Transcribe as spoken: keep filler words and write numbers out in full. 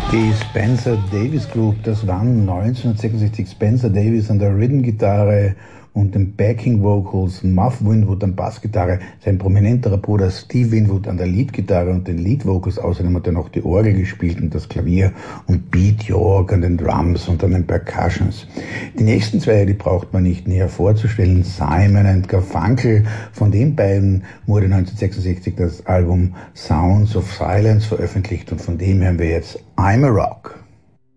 Die Spencer Davis Group, das waren neunzehnhundertsechsundsechzig Spencer Davis an der Rhythm-Gitarre und den Backing Vocals, Muff Winwood an Bassgitarre, sein prominenterer Bruder Steve Winwood an der Leadgitarre und den Lead Vocals. Außerdem hat er noch die Orgel gespielt und das Klavier und Pete York an den Drums und an den Percussions. Die nächsten zwei, die braucht man nicht näher vorzustellen. Simon and Garfunkel, von den beiden wurde neunzehnhundertsechsundsechzig das Album Sounds of Silence veröffentlicht und von dem hören wir jetzt I'm a Rock.